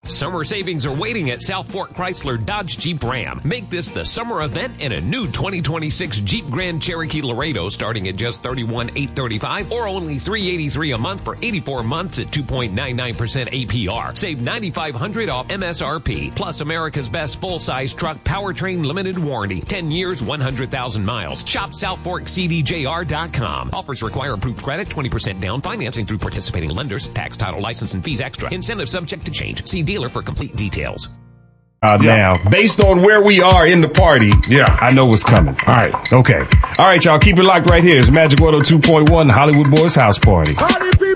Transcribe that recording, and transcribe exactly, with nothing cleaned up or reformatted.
Summer savings are waiting at South Fork Chrysler Dodge Jeep Ram. Make this the summer event in a new twenty twenty-six Jeep Grand Cherokee Laredo starting at just thirty-one thousand eight hundred thirty-five dollars or only three hundred eighty-three dollars a month for eighty-four months at two point nine nine percent A P R. Save nine thousand five hundred dollars off M S R P. Plus America's best full-size truck powertrain limited warranty. ten years, one hundred thousand miles. Shop South Fork C D J R dot com. Offers require approved credit, twenty percent down, financing through participating lenders. Tax, title, license, and fees extra. Incentive subject to change. See dealer for complete details. Uh, yeah. Now, based on where we are in the party, yeah, I know what's coming. All right. Okay. All right, y'all. Keep it locked right here. It's Magic one oh two point one, Hollywood Boys House Party. Party